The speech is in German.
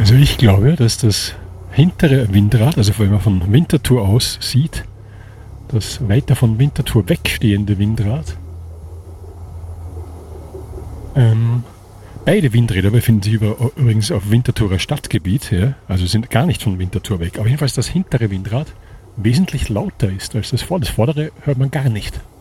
Also ich glaube, dass das hintere Windrad, also wenn man von Winterthur aus sieht, das weiter von Winterthur wegstehende Windrad, beide Windräder befinden sich übrigens auf Winterthurer Stadtgebiet, ja, also sind gar nicht von Winterthur weg. Aber jedenfalls das hintere Windrad wesentlich lauter ist als das vordere. Das vordere hört man gar nicht.